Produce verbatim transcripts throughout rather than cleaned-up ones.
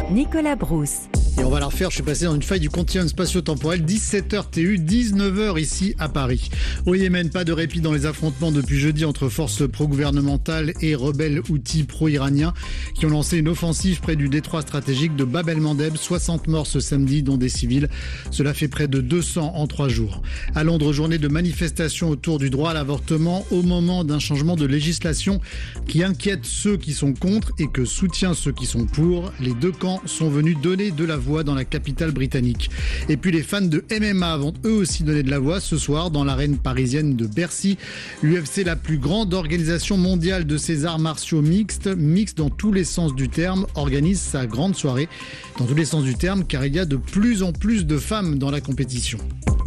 Nicolas Brousse. Et on va la refaire, je suis passé dans une faille du continuum spatio-temporel, dix-sept heures T U, dix-neuf heures ici à Paris. Au Yémen, pas de répit dans les affrontements depuis jeudi entre forces pro-gouvernementales et rebelles houthis pro-iraniens qui ont lancé une offensive près du détroit stratégique de Bab el-Mandeb. soixante morts ce samedi, dont des civils. Cela fait près de deux cents en trois jours. À Londres, journée de manifestation autour du droit à l'avortement au moment d'un changement de législation qui inquiète ceux qui sont contre et que soutient ceux qui sont pour. Les deux camps sont venus donner de la voix dans la capitale britannique. Et puis les fans de M M A vont eux aussi donner de la voix ce soir dans l'arène parisienne de Bercy. L'U F C, la plus grande organisation mondiale de ces arts martiaux mixtes, mixtes dans tous les sens du terme, organise sa grande soirée dans tous les sens du terme car il y a de plus en plus de femmes dans la compétition.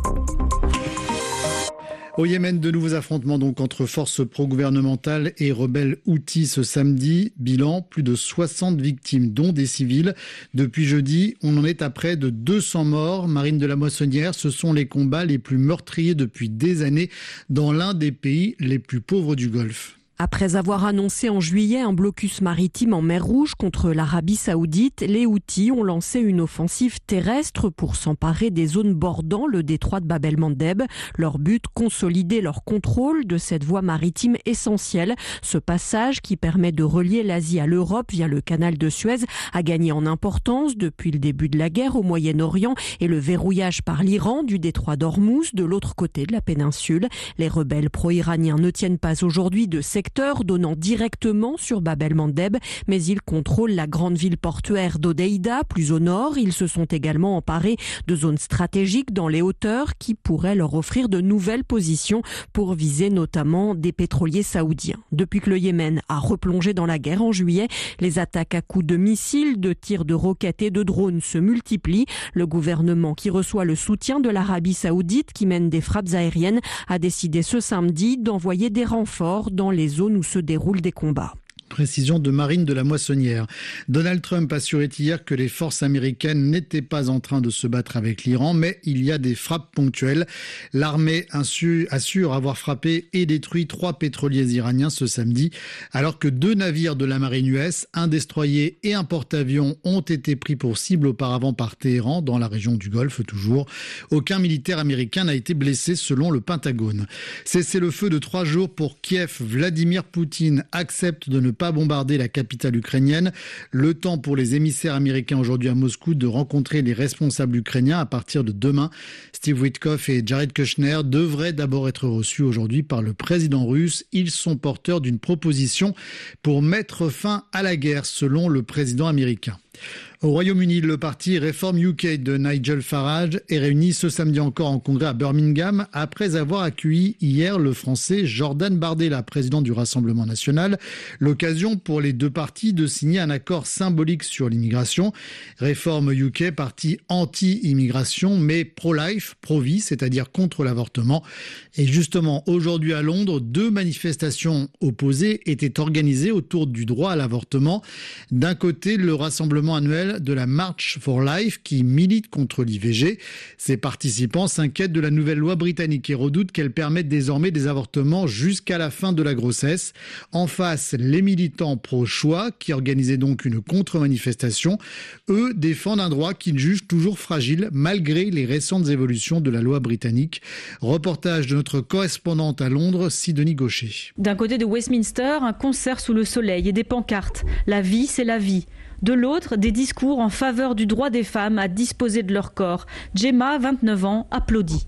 Au Yémen, de nouveaux affrontements donc entre forces pro-gouvernementales et rebelles houthis ce samedi. Bilan, plus de soixante victimes, dont des civils. Depuis jeudi, on en est à près de deux cents morts. Marine de la Moissonnière, ce sont les combats les plus meurtriers depuis des années dans l'un des pays les plus pauvres du Golfe. Après avoir annoncé en juillet un blocus maritime en mer Rouge contre l'Arabie Saoudite, les Houthis ont lancé une offensive terrestre pour s'emparer des zones bordant le détroit de Bab el-Mandeb. Leur but, consolider leur contrôle de cette voie maritime essentielle. Ce passage qui permet de relier l'Asie à l'Europe via le canal de Suez a gagné en importance depuis le début de la guerre au Moyen-Orient et le verrouillage par l'Iran du détroit d'Ormuz de l'autre côté de la péninsule. Les rebelles pro-iraniens ne tiennent pas aujourd'hui de secteur donnant directement sur Bab el-Mandeb, mais ils contrôlent la grande ville portuaire d'Hodeïda, plus au nord. Ils se sont également emparés de zones stratégiques dans les hauteurs qui pourraient leur offrir de nouvelles positions pour viser notamment des pétroliers saoudiens. Depuis que le Yémen a replongé dans la guerre en juillet, les attaques à coups de missiles, de tirs de roquettes et de drones se multiplient. Le gouvernement, qui reçoit le soutien de l'Arabie Saoudite, qui mène des frappes aériennes, a décidé ce samedi d'envoyer des renforts dans les zones où se déroulent des combats. Précision de Marine de la Moissonnière. Donald Trump assurait hier que les forces américaines n'étaient pas en train de se battre avec l'Iran, mais il y a des frappes ponctuelles. L'armée assure avoir frappé et détruit trois pétroliers iraniens ce samedi, alors que deux navires de la marine U S, un destroyer et un porte-avions, ont été pris pour cible auparavant par Téhéran, dans la région du Golfe toujours. Aucun militaire américain n'a été blessé selon le Pentagone. Cessez-le-feu de trois jours pour Kiev. Vladimir Poutine accepte de ne pas bombarder la capitale ukrainienne. Le temps pour les émissaires américains aujourd'hui à Moscou de rencontrer les responsables ukrainiens à partir de demain. Steve Witkoff et Jared Kushner devraient d'abord être reçus aujourd'hui par le président russe. Ils sont porteurs d'une proposition pour mettre fin à la guerre, selon le président américain. Au Royaume-Uni, le parti Reform U K de Nigel Farage est réuni ce samedi encore en congrès à Birmingham après avoir accueilli hier le français Jordan Bardella, président du Rassemblement national. L'occasion pour les deux partis de signer un accord symbolique sur l'immigration. Reform U K, parti anti-immigration mais pro-life, pro-vie, c'est-à-dire contre l'avortement. Et justement, aujourd'hui à Londres, deux manifestations opposées étaient organisées autour du droit à l'avortement. D'un côté, le rassemblement annuel de la March for Life qui milite contre l'I V G. Ses participants s'inquiètent de la nouvelle loi britannique et redoutent qu'elle permette désormais des avortements jusqu'à la fin de la grossesse. En face, les militants pro-choix qui organisaient donc une contre-manifestation. Eux défendent un droit qu'ils jugent toujours fragile malgré les récentes évolutions de la loi britannique. Reportage de notre correspondante à Londres, Sidonie Gaucher. D'un côté de Westminster, un concert sous le soleil et des pancartes. La vie, c'est la vie. De l'autre, des discours en faveur du droit des femmes à disposer de leur corps. Gemma, vingt-neuf ans, applaudit.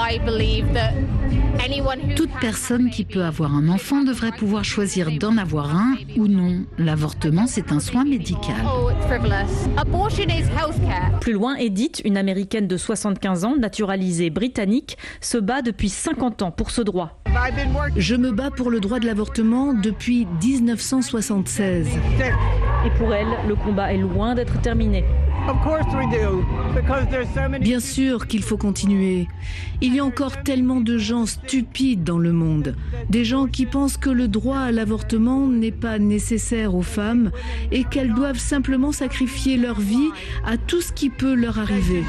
Toute personne qui peut avoir un enfant devrait pouvoir choisir d'en avoir un ou non. L'avortement, c'est un soin médical. Plus loin, Edith, une américaine de soixante-quinze ans, naturalisée britannique, se bat depuis cinquante ans pour ce droit. Je me bats pour le droit de l'avortement depuis dix-neuf cent soixante-seize. Et pour elle, le combat est loin d'être terminé. Bien sûr qu'il faut continuer. Il y a encore tellement de gens stupides dans le monde. Des gens qui pensent que le droit à l'avortement n'est pas nécessaire aux femmes et qu'elles doivent simplement sacrifier leur vie à tout ce qui peut leur arriver.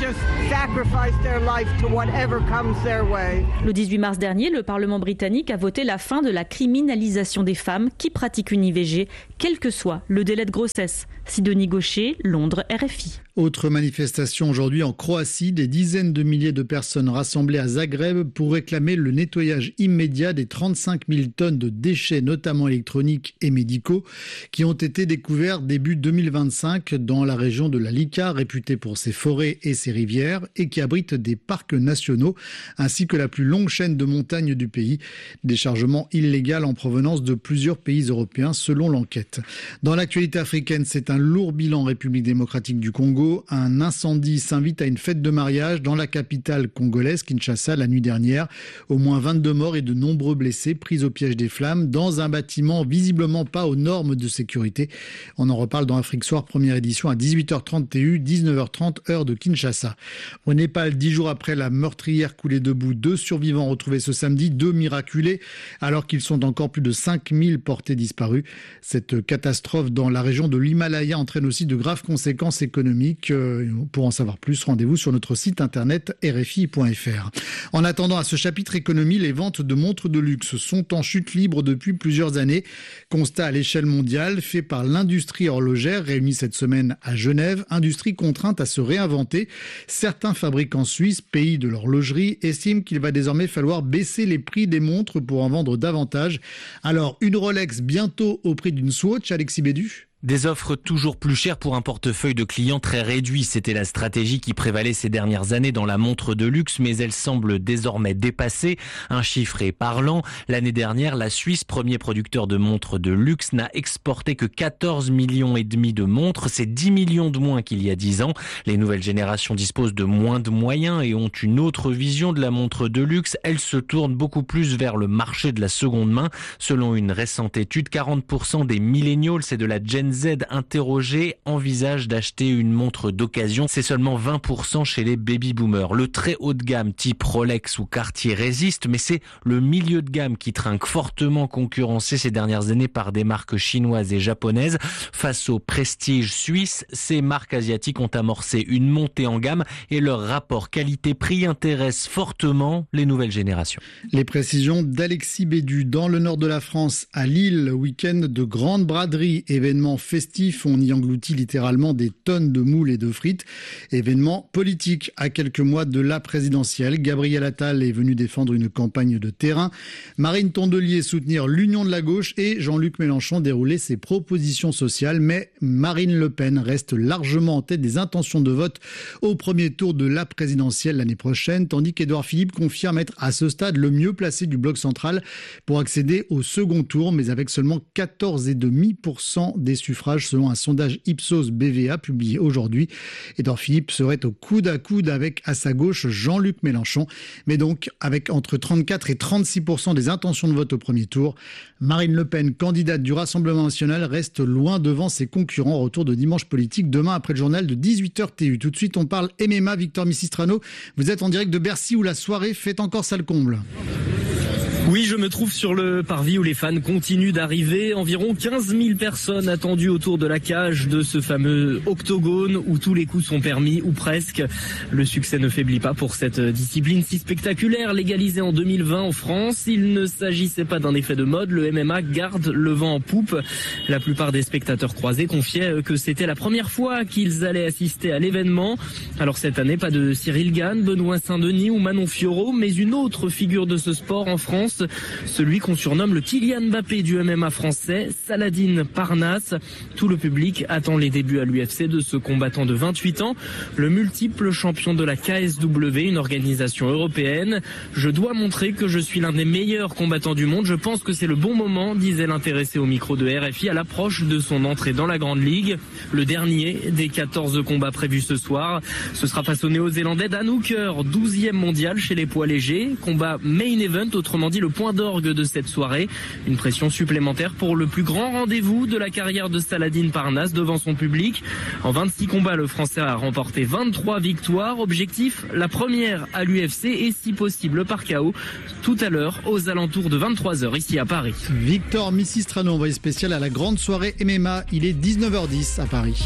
Le dix-huit mars dernier, le Parlement britannique a voté la fin de la criminalisation des femmes qui pratiquent une I V G, quel que soit le délai de grossesse. Sidonie Gaucher, Londres, R F I. Autre manifestation aujourd'hui en Croatie, des dizaines de milliers de personnes rassemblées à Zagreb pour réclamer le nettoyage immédiat des trente-cinq mille tonnes de déchets, notamment électroniques et médicaux, qui ont été découverts début deux mille vingt-cinq dans la région de la Lika, réputée pour ses forêts et ses rivières, et qui abrite des parcs nationaux, ainsi que la plus longue chaîne de montagnes du pays. Déchargement illégal en provenance de plusieurs pays européens, selon l'enquête. Dans l'actualité africaine, c'est un lourd bilan en République démocratique du Congo. Un incendie s'invite à une fête de mariage dans la capitale congolaise, Kinshasa, la nuit dernière. Au moins vingt-deux morts et de nombreux blessés pris au piège des flammes dans un bâtiment visiblement pas aux normes de sécurité. On en reparle dans Afrique Soir, première édition à dix-huit heures trente T U, dix-neuf heures trente heure de Kinshasa. Au Népal, dix jours après la meurtrière coulée debout, deux survivants retrouvés ce samedi, deux miraculés, alors qu'ils sont encore plus de cinq mille portés disparus. Cette catastrophe dans la région de l'Himalaya entraîne aussi de graves conséquences économiques. Pour en savoir plus, rendez-vous sur notre site internet R F I point F R. En attendant, à ce chapitre économie, les ventes de montres de luxe sont en chute libre depuis plusieurs années. Constat à l'échelle mondiale fait par l'industrie horlogère réunie cette semaine à Genève, industrie contrainte à se réinventer. Certains fabricants suisses, pays de l'horlogerie, estiment qu'il va désormais falloir baisser les prix des montres pour en vendre davantage. Alors, une Rolex bientôt au prix d'une Swatch, Alexis Bédu ? Des offres toujours plus chères pour un portefeuille de clients très réduit. C'était la stratégie qui prévalait ces dernières années dans la montre de luxe, mais elle semble désormais dépassée. Un chiffre est parlant. L'année dernière, la Suisse, premier producteur de montres de luxe, n'a exporté que quatorze millions et demi de montres. C'est dix millions de moins qu'il y a dix ans. Les nouvelles générations disposent de moins de moyens et ont une autre vision de la montre de luxe. Elles se tournent beaucoup plus vers le marché de la seconde main. Selon une récente étude, quarante pour cent des millennials, c'est de la Gen Z interrogés, envisagent d'acheter une montre d'occasion. C'est seulement vingt pour cent chez les baby-boomers. Le très haut de gamme type Rolex ou Cartier résiste, mais c'est le milieu de gamme qui trinque, fortement concurrencé ces dernières années par des marques chinoises et japonaises. Face au prestige suisse, ces marques asiatiques ont amorcé une montée en gamme et leur rapport qualité-prix intéresse fortement les nouvelles générations. Les précisions d'Alexis Bédu. Dans le nord de la France, à Lille, week-end de grande braderie, événement festif, on y engloutit littéralement des tonnes de moules et de frites. Événement politique à quelques mois de la présidentielle. Gabriel Attal est venu défendre une campagne de terrain. Marine Tondelier soutenir l'union de la gauche et Jean-Luc Mélenchon dérouler ses propositions sociales. Mais Marine Le Pen reste largement en tête des intentions de vote au premier tour de la présidentielle l'année prochaine, tandis qu'Édouard Philippe confirme être à ce stade le mieux placé du bloc central pour accéder au second tour, mais avec seulement quatorze virgule cinq pour cent des suffrages selon un sondage Ipsos B V A publié aujourd'hui. Édouard Philippe serait au coude à coude avec à sa gauche Jean-Luc Mélenchon, mais donc avec entre trente-quatre et trente-six pour cent des intentions de vote au premier tour. Marine Le Pen, candidate du Rassemblement national, reste loin devant ses concurrents. Retour de Dimanche Politique demain après le journal de dix-huit heures T U. Tout de suite, on parle M M A. Victor Missistrano, vous êtes en direct de Bercy où la soirée fait encore salle comble. Oui, je me trouve sur le parvis où les fans continuent d'arriver. Environ quinze mille personnes attendues autour de la cage de ce fameux octogone où tous les coups sont permis, ou presque. Le succès ne faiblit pas pour cette discipline si spectaculaire, légalisée en deux mille vingt en France. Il ne s'agissait pas d'un effet de mode, le M M A garde le vent en poupe. La plupart des spectateurs croisés confiaient que c'était la première fois qu'ils allaient assister à l'événement. Alors cette année, pas de Cyril Gane, Benoît Saint-Denis ou Manon Fiorot, mais une autre figure de ce sport en France. Celui qu'on surnomme le Kylian Mbappé du M M A français, Saladin Parnasse. Tout le public attend les débuts à l'U F C de ce combattant de vingt-huit ans, le multiple champion de la K S W, une organisation européenne. Je dois montrer que je suis l'un des meilleurs combattants du monde. Je pense que c'est le bon moment, disait l'intéressé au micro de R F I à l'approche de son entrée dans la Grande Ligue. Le dernier des quatorze combats prévus ce soir. Ce sera face au néo-zélandais Dan Hooker, douzième mondial chez les poids légers. Combat main event, autrement dit le point d'orgue de cette soirée. Une pression supplémentaire pour le plus grand rendez-vous de la carrière de Saladin Parnasse devant son public. En vingt-six combats, le Français a remporté vingt-trois victoires. Objectif, la première à l'U F C et si possible par K O tout à l'heure aux alentours de vingt-trois heures ici à Paris. Victor Missistrano, envoyé spécial à la grande soirée M M A. Il est dix-neuf heures dix à Paris.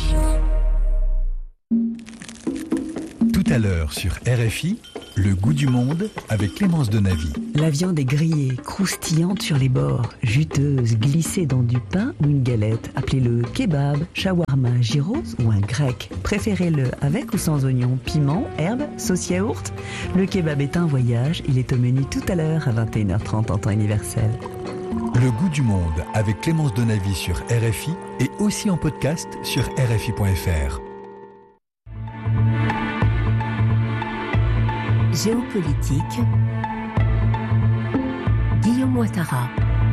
Tout à l'heure sur R F I, le goût du monde avec Clémence Donavy. La viande est grillée, croustillante sur les bords, juteuse, glissée dans du pain ou une galette. Appelez-le kebab, shawarma, gyros ou un grec. Préférez-le avec ou sans oignons, piment, herbes, sauce yaourt. Le kebab est un voyage, il est au menu tout à l'heure à vingt et une heures trente en temps universel. Le goût du monde avec Clémence Donavy sur R F I et aussi en podcast sur R F I point F R. Géopolitique, Guillaume Ouattara.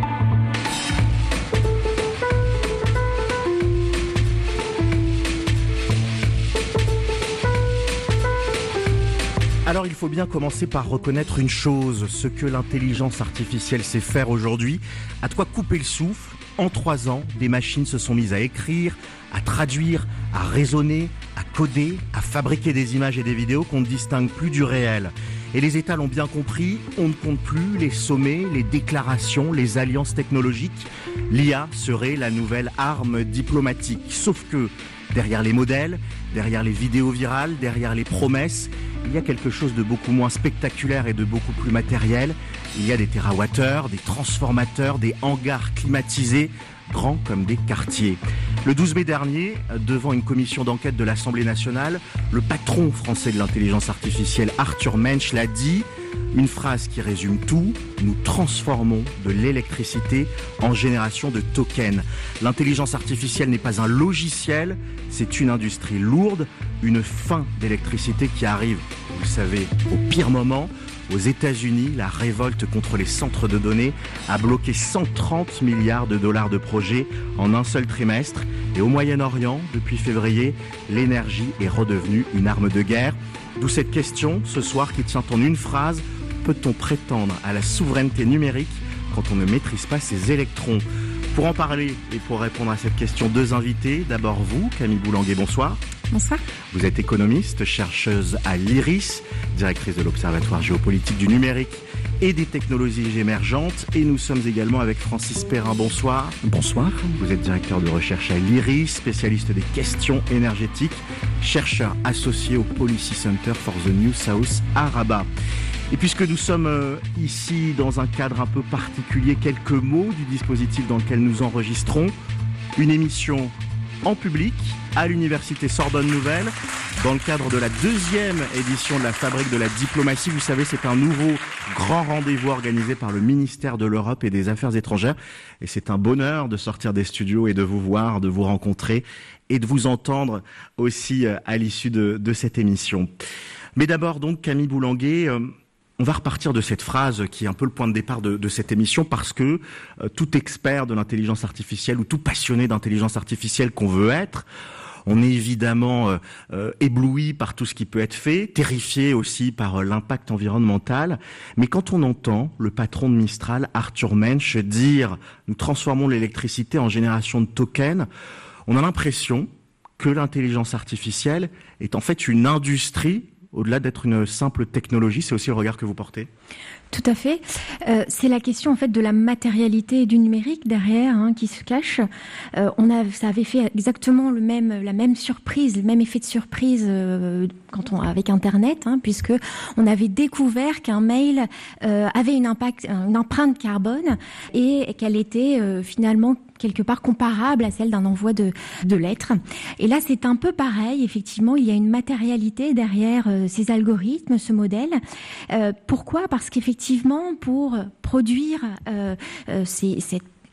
Alors il faut bien commencer par reconnaître une chose, ce que l'intelligence artificielle sait faire aujourd'hui, à de quoi couper le souffle. En trois ans, des machines se sont mises à écrire, à traduire, à raisonner, à coder, à fabriquer des images et des vidéos qu'on ne distingue plus du réel. Et les États l'ont bien compris, on ne compte plus les sommets, les déclarations, les alliances technologiques. L'I A serait la nouvelle arme diplomatique. Sauf que derrière les modèles, derrière les vidéos virales, derrière les promesses, il y a quelque chose de beaucoup moins spectaculaire et de beaucoup plus matériel. Il y a des térawattheures, des transformateurs, des hangars climatisés, grands comme des quartiers. Le douze mai dernier, devant une commission d'enquête de l'Assemblée nationale, le patron français de l'intelligence artificielle, Arthur Mensch, l'a dit. Une phrase qui résume tout, nous transformons de l'électricité en génération de tokens. L'intelligence artificielle n'est pas un logiciel, c'est une industrie lourde, une fin d'électricité qui arrive, vous le savez, au pire moment. Aux États-Unis, la révolte contre les centres de données a bloqué cent trente milliards de dollars de projets en un seul trimestre. Et au Moyen-Orient, depuis février, l'énergie est redevenue une arme de guerre. D'où cette question, ce soir, qui tient en une phrase: peut-on prétendre à la souveraineté numérique quand on ne maîtrise pas ses électrons? Pour en parler et pour répondre à cette question, deux invités. D'abord vous, Camille Boulanguet, bonsoir. Bonsoir. Vous êtes économiste, chercheuse à l'IRIS, directrice de l'Observatoire géopolitique du numérique et des technologies émergentes. Et nous sommes également avec Francis Perrin, bonsoir. Bonsoir. Vous êtes directeur de recherche à l'IRIS, spécialiste des questions énergétiques, chercheur associé au Policy Center for the New South à Rabat. Et puisque nous sommes euh, ici dans un cadre un peu particulier, quelques mots du dispositif dans lequel nous enregistrons. Une émission en public à l'université Sorbonne Nouvelle dans le cadre de la deuxième édition de la Fabrique de la diplomatie. Vous savez, c'est un nouveau grand rendez-vous organisé par le ministère de l'Europe et des Affaires étrangères. Et c'est un bonheur de sortir des studios et de vous voir, de vous rencontrer et de vous entendre aussi euh, à l'issue de, de cette émission. Mais d'abord donc, Camille Boulanguet, euh, on va repartir de cette phrase qui est un peu le point de départ de, de cette émission, parce que euh, tout expert de l'intelligence artificielle ou tout passionné d'intelligence artificielle qu'on veut être, on est évidemment euh, euh, ébloui par tout ce qui peut être fait, terrifié aussi par euh, l'impact environnemental. Mais quand on entend le patron de Mistral, Arthur Mensch, dire « nous transformons l'électricité en génération de tokens », on a l'impression que l'intelligence artificielle est en fait une industrie. Au-delà d'être une simple technologie, c'est aussi le regard que vous portez? Tout à fait. Euh, c'est la question en fait de la matérialité du numérique derrière hein, qui se cache. Euh, on a, ça avait fait exactement le même, la même surprise, le même effet de surprise euh, quand on avec Internet, hein, puisque on avait découvert qu'un mail euh, avait une impact, une empreinte carbone et qu'elle était euh, finalement quelque part comparable à celle d'un envoi de, de lettres. Et là, c'est un peu pareil. Effectivement, il y a une matérialité derrière euh, ces algorithmes, ce modèle. Euh, pourquoi ? Parce qu'effectivement, pour produire euh, euh, ces, cette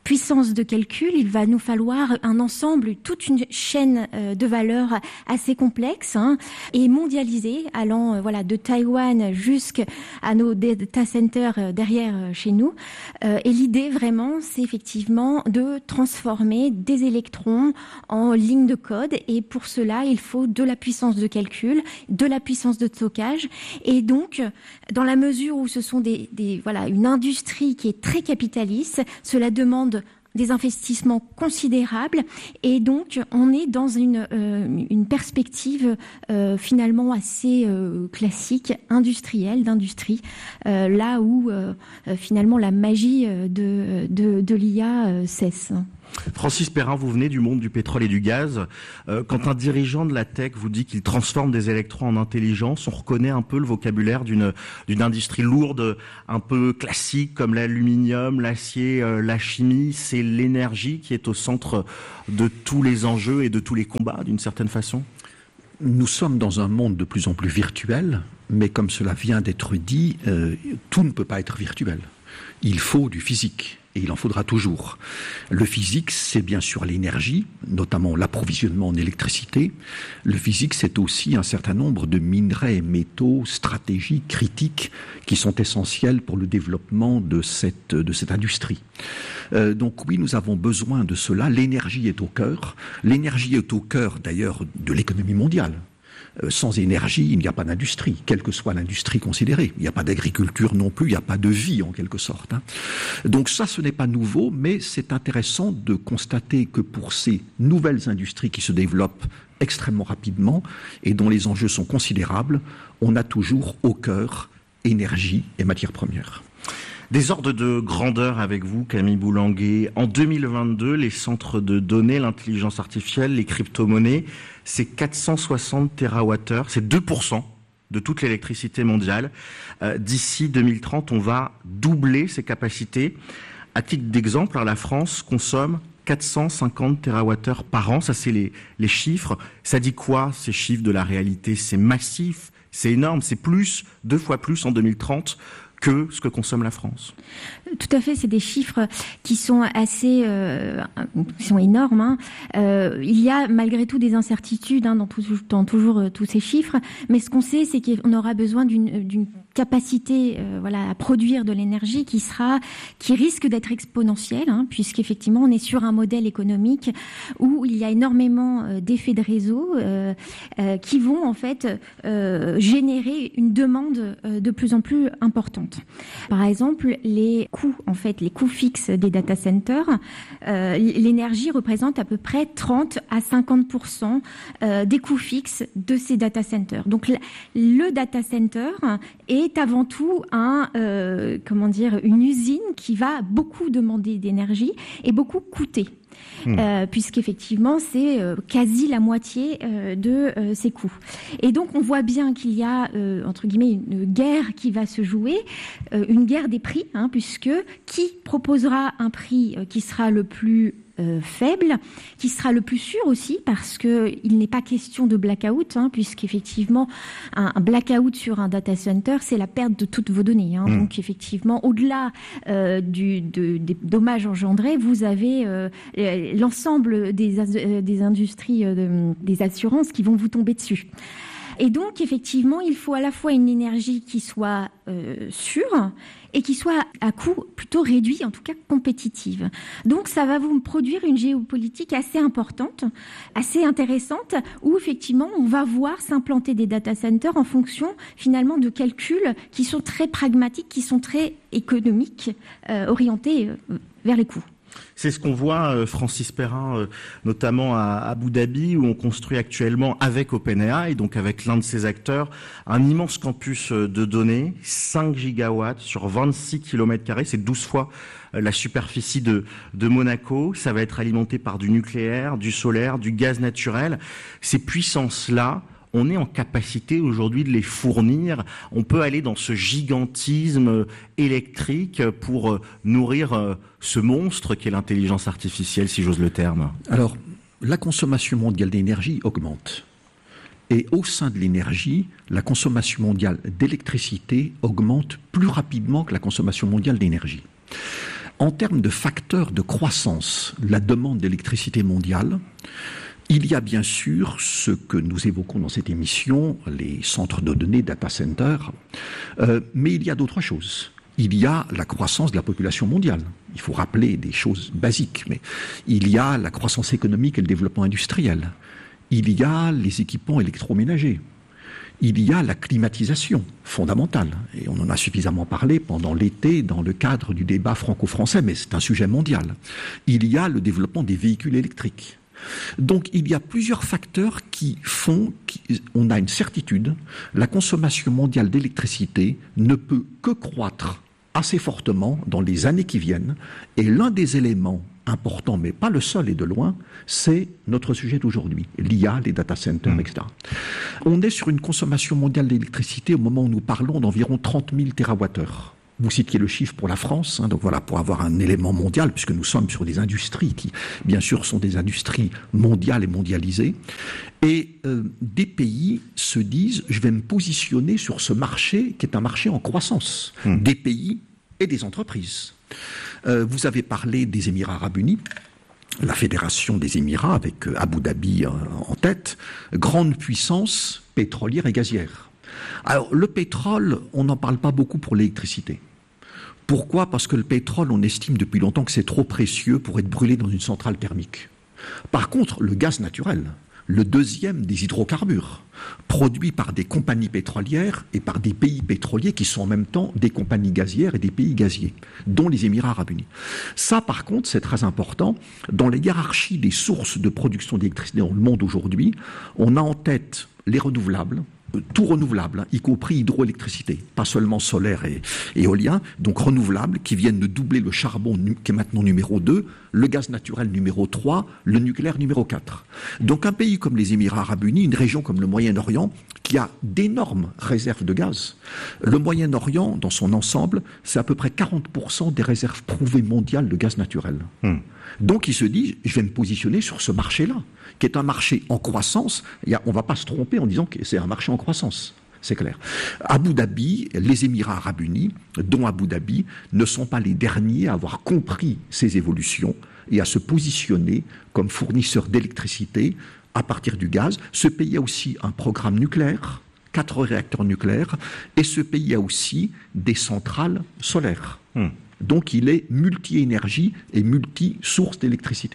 puissance de calcul, il va nous falloir un ensemble, toute une chaîne euh, de valeurs assez complexe hein, et mondialisée, allant euh, voilà de Taïwan jusqu'à nos data centers euh, derrière euh, chez nous. Euh, et l'idée vraiment, c'est effectivement de transformer des électrons en lignes de code. Et pour cela, il faut de la puissance de calcul, de la puissance de stockage. Et donc, dans la mesure où ce sont des, des voilà une industrie qui est très capitaliste, cela demande des investissements considérables et donc on est dans une, euh, une perspective euh, finalement assez euh, classique, industrielle, d'industrie, euh, là où euh, finalement la magie de, de, de l'I A euh, cesse. Francis Perrin, vous venez du monde du pétrole et du gaz. Euh, quand un dirigeant de la tech vous dit qu'il transforme des électrons en intelligence, on reconnaît un peu le vocabulaire d'une d'une industrie lourde, un peu classique comme l'aluminium, l'acier, euh, la chimie. C'est l'énergie qui est au centre de tous les enjeux et de tous les combats, d'une certaine façon. Nous sommes dans un monde de plus en plus virtuel, mais comme cela vient d'être dit, euh, tout ne peut pas être virtuel. Il faut du physique. Et il en faudra toujours. Le physique, c'est bien sûr l'énergie, notamment l'approvisionnement en électricité. Le physique, c'est aussi un certain nombre de minerais et métaux stratégiques, critiques, qui sont essentiels pour le développement de cette, de cette industrie. Euh, donc oui, nous avons besoin de cela. L'énergie est au cœur. L'énergie est au cœur, d'ailleurs, de l'économie mondiale. Sans énergie, il n'y a pas d'industrie, quelle que soit l'industrie considérée. Il n'y a pas d'agriculture non plus, il n'y a pas de vie en quelque sorte. Hein. Donc ça, ce n'est pas nouveau, mais c'est intéressant de constater que pour ces nouvelles industries qui se développent extrêmement rapidement et dont les enjeux sont considérables, on a toujours au cœur énergie et matières premières. Des ordres de grandeur avec vous, Camille Boulanguet. En deux mille vingt-deux, les centres de données, l'intelligence artificielle, les crypto-monnaies, c'est quatre cent soixante térawattheures, c'est deux pour cent de toute l'électricité mondiale. Euh, d'ici deux mille trente, on va doubler ces capacités. À titre d'exemple, la France consomme quatre cent cinquante térawattheures par an. Ça, c'est les, les chiffres. Ça dit quoi, ces chiffres de la réalité? C'est massif, c'est énorme, c'est plus, deux fois plus en deux mille trente que ce que consomme la France. Tout à fait, c'est des chiffres qui sont assez, euh, qui sont énormes. Hein. Euh, il y a malgré tout des incertitudes hein, dans, tout, dans toujours euh, tous ces chiffres, mais ce qu'on sait, c'est qu'on aura besoin d'une, d'une capacité, euh, voilà, à produire de l'énergie qui sera, qui risque d'être exponentielle, hein, puisqu'effectivement on est sur un modèle économique où il y a énormément euh, d'effets de réseau euh, euh, qui vont en fait euh, générer une demande euh, de plus en plus importante. Par exemple, les coûts, en fait, les coûts fixes des data centers, euh, l'énergie représente à peu près trente à cinquante pour cent euh, des coûts fixes de ces data centers. Donc, le, le data center est avant tout un, euh, comment dire, une usine qui va beaucoup demander d'énergie et beaucoup coûter. Mmh. Euh, puisqu'effectivement c'est euh, quasi la moitié euh, de euh, ses coûts. Et donc on voit bien qu'il y a euh, entre guillemets une guerre qui va se jouer, euh, une guerre des prix, hein, puisque qui proposera un prix euh, qui sera le plus Euh, faible, qui sera le plus sûr aussi, parce que il n'est pas question de blackout, hein, puisqu'effectivement un, un blackout sur un data center, c'est la perte de toutes vos données. Hein. Mmh. Donc effectivement, au-delà euh, du, de, des dommages engendrés, vous avez euh, l'ensemble des, euh, des industries, euh, de, des assurances qui vont vous tomber dessus. Et donc, effectivement, il faut à la fois une énergie qui soit euh, sûre et qui soit à coût plutôt réduit, en tout cas compétitive. Donc, ça va vous produire une géopolitique assez importante, assez intéressante, où effectivement, on va voir s'implanter des data centers en fonction, finalement, de calculs qui sont très pragmatiques, qui sont très économiques, euh, orientés euh, vers les coûts. C'est ce qu'on voit, euh, Francis Perrin, euh, notamment à Abu Dhabi, où on construit actuellement avec OpenAI, donc avec l'un de ses acteurs, un immense campus euh, de données, cinq gigawatts sur vingt-six kilomètres carrés, c'est douze fois euh, la superficie de, de Monaco. Ça va être alimenté par du nucléaire, du solaire, du gaz naturel. Ces puissances-là, on est en capacité aujourd'hui de les fournir. On peut aller dans ce gigantisme électrique pour nourrir ce monstre qu'est l'intelligence artificielle, si j'ose le terme. Alors, la consommation mondiale d'énergie augmente. Et au sein de l'énergie, la consommation mondiale d'électricité augmente plus rapidement que la consommation mondiale d'énergie. En termes de facteurs de croissance, la demande d'électricité mondiale, il y a bien sûr ce que nous évoquons dans cette émission, les centres de données, data centers, euh, mais il y a d'autres choses. Il y a la croissance de la population mondiale. Il faut rappeler des choses basiques, mais il y a la croissance économique et le développement industriel. Il y a les équipements électroménagers. Il y a la climatisation fondamentale, et on en a suffisamment parlé pendant l'été dans le cadre du débat franco-français, mais c'est un sujet mondial. Il y a le développement des véhicules électriques. Donc il y a plusieurs facteurs qui font qu'on a une certitude, la consommation mondiale d'électricité ne peut que croître assez fortement dans les années qui viennent, et l'un des éléments important, mais pas le seul et de loin, c'est notre sujet d'aujourd'hui, l'I A, les data centers, mmh. et cetera. On est sur une consommation mondiale d'électricité au moment où nous parlons d'environ trente mille térawattheures. Vous citiez le chiffre pour la France, hein, donc voilà, pour avoir un élément mondial, puisque nous sommes sur des industries qui, bien sûr, sont des industries mondiales et mondialisées. Et euh, des pays se disent, je vais me positionner sur ce marché qui est un marché en croissance. Mmh. Des pays et des entreprises. Euh, vous avez parlé des Émirats arabes unis, la fédération des Émirats avec euh, Abu Dhabi euh, en tête, grande puissance pétrolière et gazière. Alors le pétrole, on n'en parle pas beaucoup pour l'électricité. Pourquoi ? Parce que le pétrole, on estime depuis longtemps que c'est trop précieux pour être brûlé dans une centrale thermique. Par contre, le gaz naturel, le deuxième des hydrocarbures, produit par des compagnies pétrolières et par des pays pétroliers qui sont en même temps des compagnies gazières et des pays gaziers, dont les Émirats arabes unis. Ça, par contre, c'est très important. Dans la hiérarchie des sources de production d'électricité dans le monde aujourd'hui, on a en tête les renouvelables, tout renouvelable, y compris hydroélectricité, pas seulement solaire et, et éolien, donc renouvelables qui viennent de doubler le charbon qui est maintenant numéro deux, le gaz naturel numéro trois, le nucléaire numéro quatre. Donc un pays comme les Émirats arabes unis, une région comme le Moyen-Orient, qui a d'énormes réserves de gaz. Le Moyen-Orient, dans son ensemble, c'est à peu près quarante pour cent des réserves prouvées mondiales de gaz naturel. Mmh. Donc il se dit, je vais me positionner sur ce marché-là, qui est un marché en croissance. Il y a, on ne va pas se tromper en disant que c'est un marché en croissance, c'est clair. Abu Dhabi, les Émirats arabes unis, dont Abu Dhabi, ne sont pas les derniers à avoir compris ces évolutions et à se positionner comme fournisseur d'électricité à partir du gaz. Ce pays a aussi un programme nucléaire, quatre réacteurs nucléaires, et ce pays a aussi des centrales solaires. Hmm. Donc il est multi-énergie et multi-source d'électricité.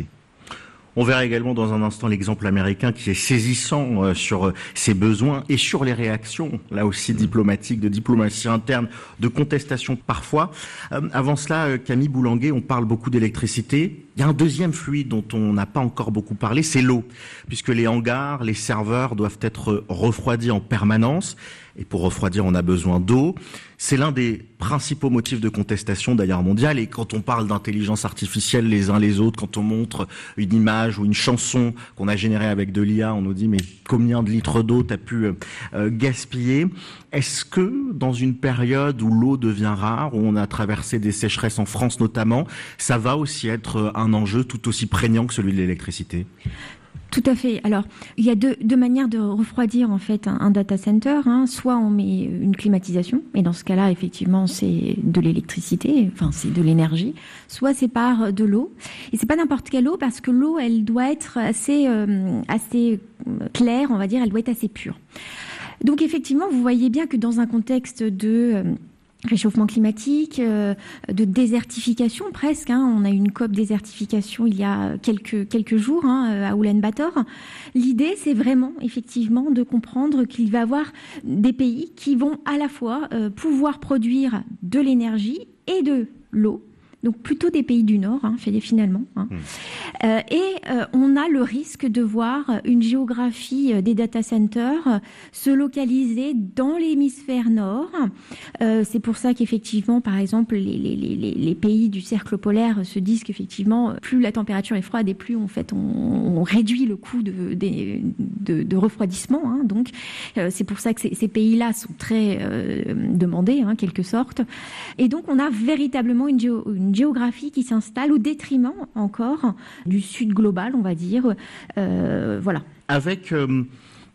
On verra également dans un instant l'exemple américain qui est saisissant euh, sur euh, ses besoins et sur les réactions, là aussi diplomatiques, de diplomatie interne, de contestation parfois. Euh, avant cela, euh, Camille Boulanguet, on parle beaucoup d'électricité. Il y a un deuxième fluide dont on n'a pas encore beaucoup parlé, c'est l'eau, puisque les hangars, les serveurs doivent être refroidis en permanence. Et pour refroidir, on a besoin d'eau. C'est l'un des principaux motifs de contestation d'ailleurs mondiale. Et quand on parle d'intelligence artificielle les uns les autres, quand on montre une image ou une chanson qu'on a générée avec de l'I A, on nous dit mais combien de litres d'eau t'as pu euh, gaspiller ? Est-ce que dans une période où l'eau devient rare, où on a traversé des sécheresses en France notamment, ça va aussi être un enjeu tout aussi prégnant que celui de l'électricité ? Tout à fait. Alors, il y a deux, deux manières de refroidir en fait un, un data center. Hein. Soit on met une climatisation, et dans ce cas-là, effectivement, c'est de l'électricité, enfin c'est de l'énergie. Soit c'est par de l'eau, et c'est pas n'importe quelle eau parce que l'eau, elle doit être assez euh, assez claire, on va dire, elle doit être assez pure. Donc effectivement, vous voyez bien que dans un contexte de euh, réchauffement climatique, euh, de désertification presque. Hein. On a eu une COP désertification il y a quelques quelques jours hein, à Oulan-Bator. L'idée, c'est vraiment effectivement de comprendre qu'il va y avoir des pays qui vont à la fois euh, pouvoir produire de l'énergie et de l'eau. Donc plutôt des pays du Nord, hein, finalement. Hein. Mmh. Euh, et euh, on a le risque de voir une géographie euh, des data centers euh, se localiser dans l'hémisphère Nord. Euh, c'est pour ça qu'effectivement, par exemple, les, les, les, les pays du cercle polaire se disent qu'effectivement, plus la température est froide et plus en fait on, on réduit le coût de, de, de, de refroidissement. Hein. Donc euh, c'est pour ça que ces, ces pays-là sont très euh, demandés, en hein, quelque sorte. Et donc on a véritablement une, géo, une géographie qui s'installe au détriment encore du sud global, on va dire. Euh, voilà. Avec euh,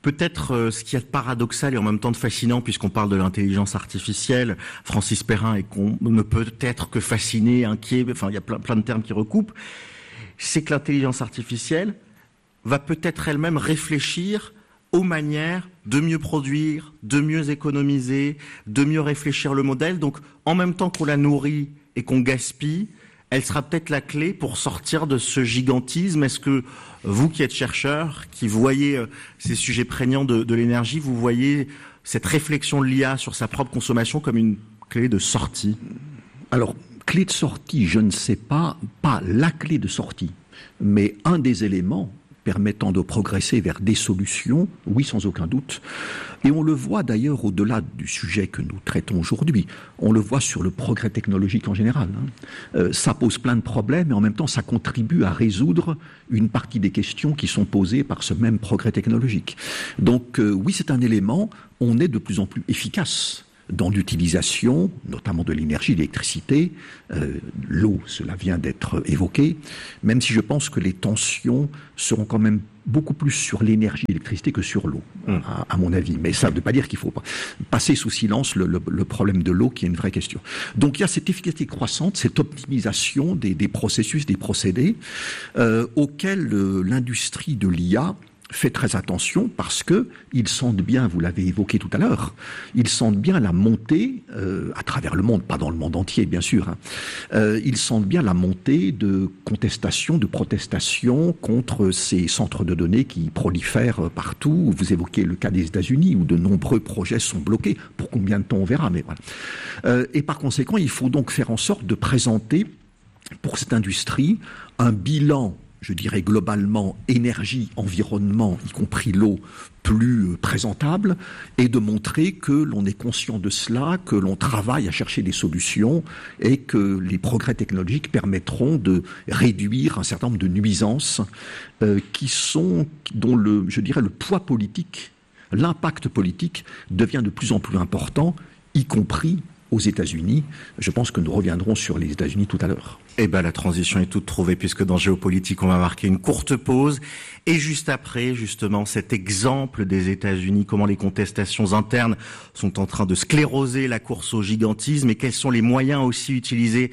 Peut-être euh, ce qui est paradoxal et en même temps de fascinant, puisqu'on parle de l'intelligence artificielle, Francis Perrin, et qu'on ne peut être que fasciné, inquiet, enfin il y a plein, plein de termes qui recoupent, c'est que l'intelligence artificielle va peut-être elle-même réfléchir aux manières de mieux produire, de mieux économiser, de mieux réfléchir le modèle. Donc en même temps qu'on la nourrit et qu'on gaspille, elle sera peut-être la clé pour sortir de ce gigantisme. Est-ce que vous qui êtes chercheur, qui voyez ces sujets prégnants de, de l'énergie, vous voyez cette réflexion de l'I A sur sa propre consommation comme une clé de sortie? Alors, clé de sortie, je ne sais pas, pas la clé de sortie, mais un des éléments permettant de progresser vers des solutions, oui, sans aucun doute. Et on le voit d'ailleurs au-delà du sujet que nous traitons aujourd'hui. On le voit sur le progrès technologique en général. Hein. Euh, ça pose plein de problèmes et en même temps, ça contribue à résoudre une partie des questions qui sont posées par ce même progrès technologique. Donc euh, oui, c'est un élément. On est de plus en plus efficace dans l'utilisation, notamment de l'énergie, l'électricité, euh, l'eau, cela vient d'être évoqué, même si je pense que les tensions seront quand même beaucoup plus sur l'énergie et l'électricité que sur l'eau, mmh. à, à mon avis. Mais ça ne veut pas dire qu'il faut pas passer sous silence le, le, le problème de l'eau, qui est une vraie question. Donc il y a cette efficacité croissante, cette optimisation des, des processus, des procédés, euh, auxquels euh, l'industrie de l'I A fait très attention parce que ils sentent bien, vous l'avez évoqué tout à l'heure, ils sentent bien la montée euh, à travers le monde, pas dans le monde entier bien sûr, hein, euh, ils sentent bien la montée de contestations, de protestations contre ces centres de données qui prolifèrent partout. Vous évoquez le cas des États-Unis où de nombreux projets sont bloqués. Pour combien de temps on verra, mais voilà. Euh, et par conséquent, il faut donc faire en sorte de présenter pour cette industrie un bilan, je dirais globalement, énergie, environnement, y compris l'eau, plus présentable, et de montrer que l'on est conscient de cela, que l'on travaille à chercher des solutions, et que les progrès technologiques permettront de réduire un certain nombre de nuisances euh, qui sont, dont le, je dirais, le poids politique, l'impact politique devient de plus en plus important, y compris aux États-Unis. Je pense que nous reviendrons sur les États-Unis tout à l'heure. Eh ben, la transition est toute trouvée, puisque dans Géopolitique, on va marquer une courte pause. Et juste après, justement, cet exemple des États-Unis, comment les contestations internes sont en train de scléroser la course au gigantisme, et quels sont les moyens aussi utilisés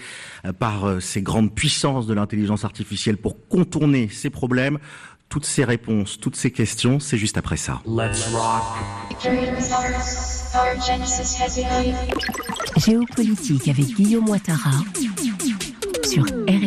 par ces grandes puissances de l'intelligence artificielle pour contourner ces problèmes. Toutes ces réponses, toutes ces questions, c'est juste après ça. Let's rock. Géopolitique avec Guillaume Ouattara sur R F I.